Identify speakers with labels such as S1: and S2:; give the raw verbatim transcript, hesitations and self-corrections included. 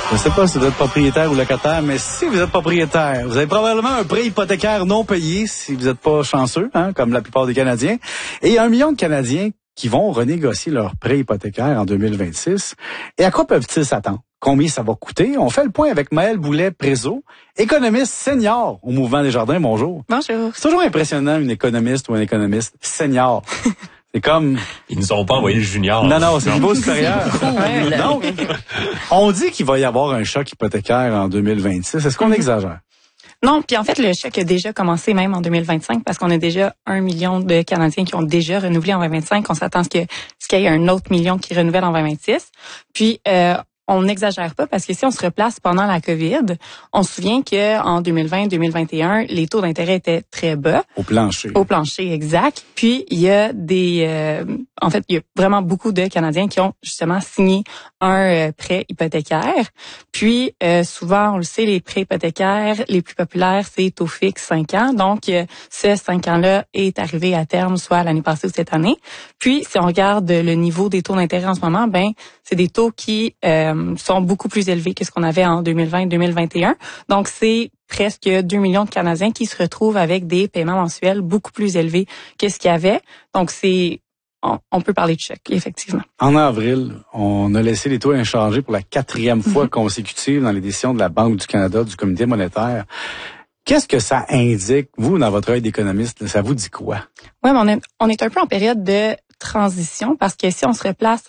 S1: Je ne sais pas si vous êtes propriétaire ou locataire, mais si vous êtes propriétaire, vous avez probablement un prêt hypothécaire non payé si vous n'êtes pas chanceux, hein, comme la plupart des Canadiens. Et il y a un million de Canadiens qui vont renégocier leur prêt hypothécaire en deux mille vingt-six. Et à quoi peuvent-ils s'attendre? Combien ça va coûter? On fait le point avec Maëlle Boulet-Prézot, économiste senior au Mouvement Desjardins. Bonjour.
S2: Bonjour.
S1: C'est toujours impressionnant, une économiste ou un économiste senior. C'est comme...
S3: Ils nous ont pas envoyé le junior.
S1: Non, non, c'est le niveau supérieur.
S2: Ouais.
S1: Donc, on dit qu'il va y avoir un choc hypothécaire en deux mille vingt-six. Est-ce qu'on exagère?
S2: Non, puis en fait, le choc a déjà commencé même en deux mille vingt-cinq parce qu'on a déjà un million de Canadiens qui ont déjà renouvelé en vingt vingt-cinq. On s'attend à ce que ce qu'il y ait un autre million qui renouvelle en vingt vingt-six. Puis, euh, on n'exagère pas parce que si on se replace pendant la COVID, on se souvient que en deux mille vingt deux mille vingt et un, les taux d'intérêt étaient très bas.
S1: Au plancher.
S2: Au plancher, exact. Puis, il y a des... Euh, en fait, il y a vraiment beaucoup de Canadiens qui ont justement signé un euh, prêt hypothécaire. Puis, euh, souvent, on le sait, les prêts hypothécaires les plus populaires, c'est taux fixe cinq ans. Donc, euh, ce cinq ans-là est arrivé à terme, soit l'année passée ou cette année. Puis, si on regarde le niveau des taux d'intérêt en ce moment, ben c'est des taux qui euh, sont beaucoup plus élevés que ce qu'on avait en deux mille vingt deux mille vingt et un. Donc, c'est presque deux millions de Canadiens qui se retrouvent avec des paiements mensuels beaucoup plus élevés que ce qu'il y avait. Donc, c'est on, on peut parler de choc, effectivement.
S1: En avril, on a laissé les taux inchangés pour la quatrième fois mm-hmm. consécutive dans les décisions de la Banque du Canada, du Comité monétaire. Qu'est-ce que ça indique, vous, dans votre œil d'économiste? Ça vous dit quoi?
S2: Oui, mais on est, on est un peu en période de transition parce que si on se replace